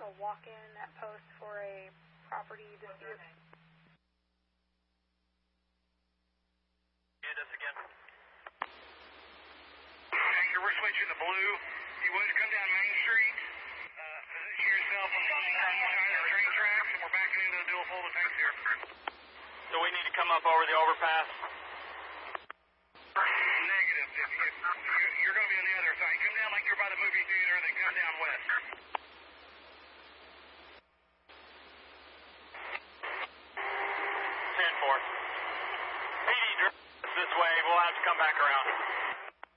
a walk-in at post for a property dispute. Yeah, this again. Tanker, we're switching to blue. You want to come down Main Street, position yourself on the side of the train tracks, and we're backing into the dual full of tanks here. So we need to come up over the overpass? Negative. You're going to be on the other side. Come down like you're by the movie theater, then come down west.